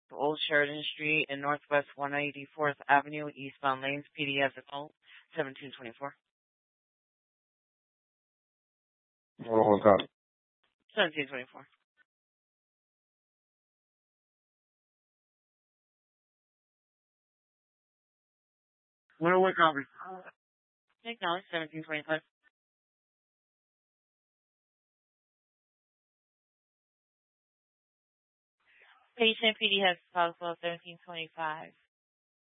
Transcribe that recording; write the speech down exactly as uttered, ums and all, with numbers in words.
Old Sheridan Street and Northwest one hundred eighty-fourth Avenue, eastbound lanes, P D S at home, seventeen twenty-four. Hold on, hold on. seventeen twenty-four. What are we covering? Acknowledge, seventeen twenty-five. Patient P D has Southwell seventeen twenty-five.